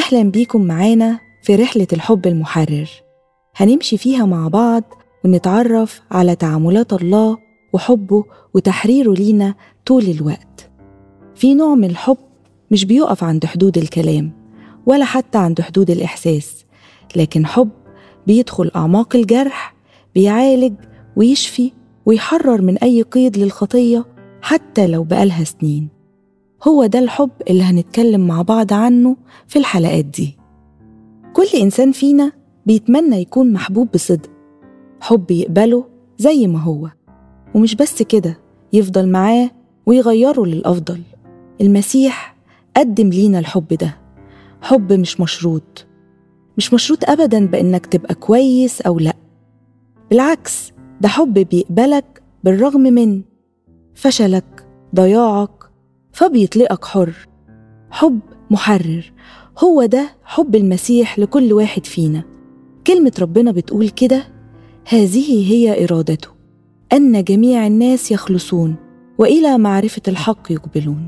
أهلا بيكم معانا في رحلة الحب المحرر. هنمشي فيها مع بعض ونتعرف على تعاملات الله وحبه وتحريره لينا طول الوقت. في نوع من الحب مش بيقف عند حدود الكلام ولا حتى عند حدود الإحساس، لكن حب بيدخل أعماق الجرح، بيعالج ويشفي ويحرر من أي قيد للخطية حتى لو بقالها سنين. هو ده الحب اللي هنتكلم مع بعض عنه في الحلقات دي. كل إنسان فينا بيتمنى يكون محبوب بصدق، حب يقبله زي ما هو، ومش بس كده، يفضل معاه ويغيره للأفضل. المسيح قدم لينا الحب ده، حب مش مشروط أبداً بإنك تبقى كويس أو لأ. بالعكس، ده حب بيقبلك بالرغم من فشلك، ضياعك، فبيطلقك حر. حب محرر، هو ده حب المسيح لكل واحد فينا. كلمة ربنا بتقول كده: هذه هي إرادته، أن جميع الناس يخلصون وإلى معرفة الحق يقبلون.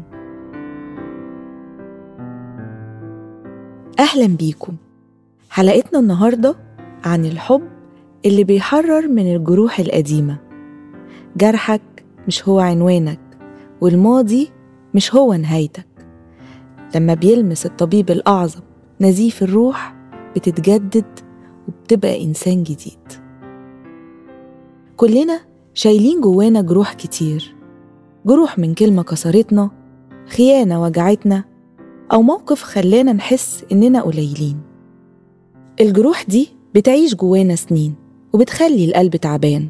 أهلا بيكم. حلقتنا النهاردة عن الحب اللي بيحرر من الجروح القديمة. جرحك مش هو عنوانك، والماضي مش هو نهايتك. لما بيلمس الطبيب الأعظم نزيف الروح، بتتجدد وبتبقى إنسان جديد. كلنا شايلين جوانا جروح كتير، جروح من كلمة كسرتنا، خيانة وجعتنا، أو موقف خلانا نحس إننا قليلين. الجروح دي بتعيش جوانا سنين وبتخلي القلب تعبان.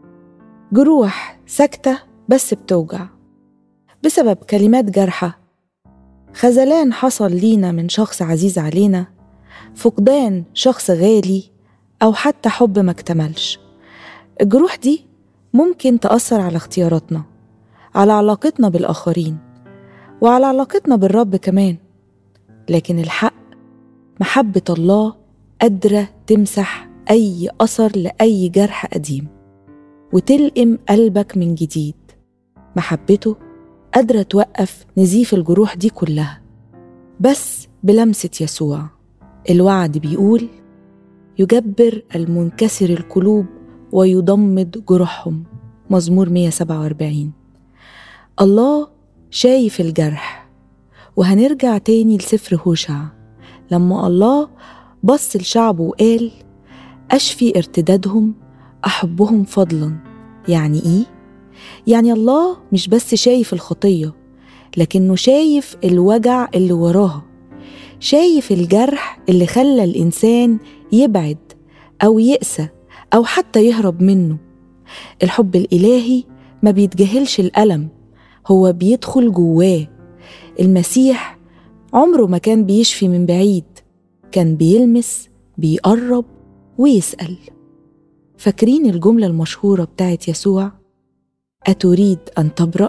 جروح ساكتة بس بتوجع بسبب كلمات جارحة، خذلان حصل لينا من شخص عزيز علينا، فقدان شخص غالي، أو حتى حب ما اكتملش. الجروح دي ممكن تأثر على اختياراتنا، على علاقتنا بالآخرين، وعلى علاقتنا بالرب كمان. لكن الحق، محبة الله قادرة تمسح أي أثر لأي جرح قديم وتلقم قلبك من جديد. محبته قادرة توقف نزيف الجروح دي كلها بس بلمسة يسوع. الوعد بيقول: يجبر المنكسر القلوب ويضمد جروحهم، مزمور 147. الله شايف الجرح. وهنرجع تاني لسفر هوشع، لما الله بص لشعبه وقال: أشفي ارتدادهم، أحبهم فضلا. يعني إيه؟ يعني الله مش بس شايف الخطية، لكنه شايف الوجع اللي وراها، شايف الجرح اللي خلى الإنسان يبعد أو يقسى أو حتى يهرب منه. الحب الإلهي ما بيتجاهلش الألم، هو بيدخل جواه. المسيح عمره ما كان بيشفي من بعيد، كان بيلمس، بيقرب ويسأل. فاكرين الجملة المشهورة بتاعت يسوع: أتريد أن تبرأ؟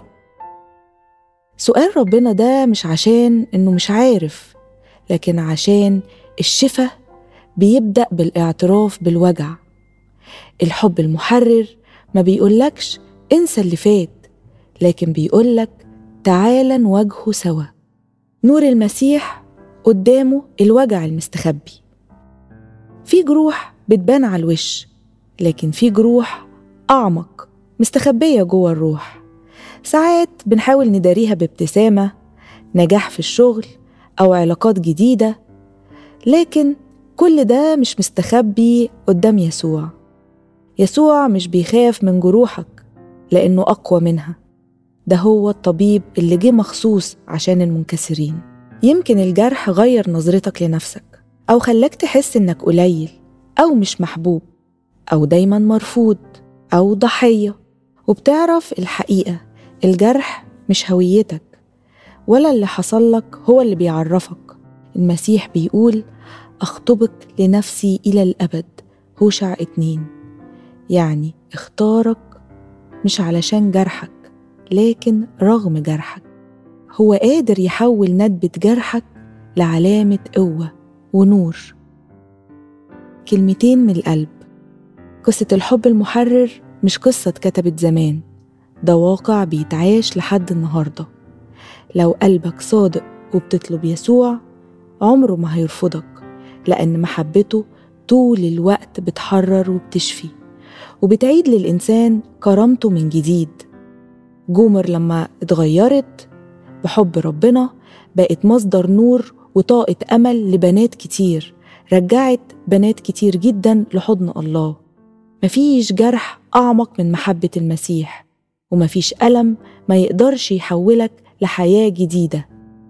سؤال ربنا ده مش عشان إنه مش عارف، لكن عشان الشفاء بيبدأ بالاعتراف بالوجع. الحب المحرر ما بيقولكش انسى اللي فات، لكن بيقولك تعالى نواجهه سوا. نور المسيح قدامه الوجع المستخبي. في جروح بتبان على الوش، لكن في جروح أعمق مستخبية جوه الروح. ساعات بنحاول نداريها بابتسامة، نجاح في الشغل، أو علاقات جديدة، لكن كل ده مش مستخبي قدام يسوع. يسوع مش بيخاف من جروحك لأنه أقوى منها، ده هو الطبيب اللي جه مخصوص عشان المنكسرين. يمكن الجرح غير نظرتك لنفسك، أو خلاك تحس إنك قليل أو مش محبوب أو دايما مرفوض أو ضحية. وبتعرف الحقيقة، الجرح مش هويتك ولا اللي حصلك هو اللي بيعرفك. المسيح بيقول: أخطبك لنفسي إلى الأبد، هوشع 2. يعني اختارك مش علشان جرحك، لكن رغم جرحك هو قادر يحول ندبة جرحك لعلامة قوة ونور. كلمتين من القلب. قصة الحب المحرر مش قصة اتكتبت زمان، ده واقع بيتعاش لحد النهاردة. لو قلبك صادق وبتطلب يسوع، عمره ما هيرفضك، لأن محبته طول الوقت بتحرر وبتشفي وبتعيد للإنسان كرامته من جديد. جومر لما اتغيرت بحب ربنا بقت مصدر نور وطاقة أمل لبنات كتير، رجعت بنات كتير جدا لحضن الله. مفيش جرح أعمق من محبة المسيح، ومفيش ألم ما يقدرش يحولك لحياة جديدة.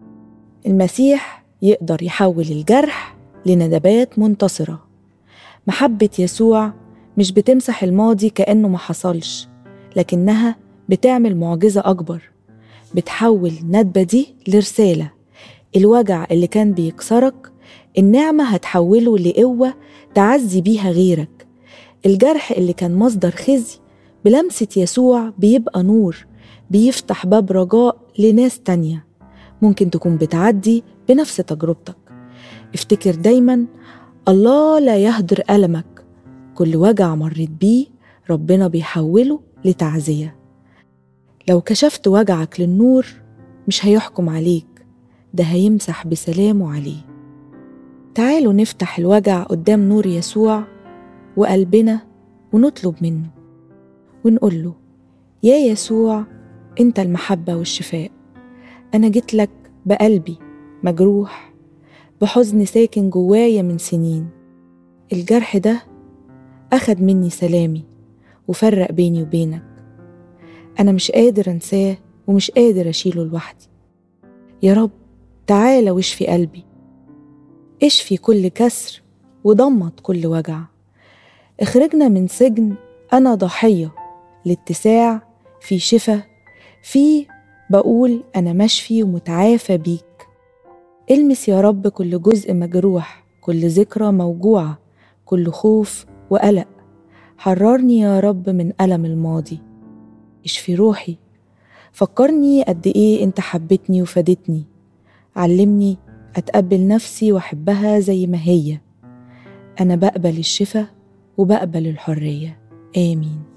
المسيح يقدر يحول الجرح لندبات منتصرة. محبة يسوع مش بتمسح الماضي كأنه ما حصلش، لكنها بتعمل معجزة أكبر، بتحول الندبة دي لرسالة. الوجع اللي كان بيكسرك النعمة هتحوله لقوة تعزي بيها غيرك. الجرح اللي كان مصدر خزي بلمسة يسوع بيبقى نور، بيفتح باب رجاء لناس تانية ممكن تكون بتعدي بنفس تجربتك. افتكر دايما الله لا يهدر ألمك، كل وجع مريت بيه ربنا بيحوله لتعزية. لو كشفت وجعك للنور مش هيحكم عليك، ده هيمسح بسلامه عليه. تعالوا نفتح الوجع قدام نور يسوع وقلبنا ونطلب منه ونقول له: يا يسوع انت المحبة والشفاء، أنا جيت لك بقلبي مجروح، بحزن ساكن جوايا من سنين. الجرح ده أخد مني سلامي وفرق بيني وبينك. أنا مش قادر أنساه ومش قادر أشيله لوحدي. يا رب تعالى واشفي قلبي، اشفي كل كسر وضمت كل وجع. اخرجنا من سجن أنا ضحية لاتساع في شفا، في بقول أنا مشفي ومتعافى بيك. المس يا رب كل جزء مجروح، كل ذكرى موجوعة، كل خوف وقلق. حررني يا رب من ألم الماضي، اشفي روحي، فكرني قد إيه أنت حبتني وفادتني. علمني أتقبل نفسي وأحبها زي ما هي. أنا بقبل الشفا وبقبل الحرية. آمين.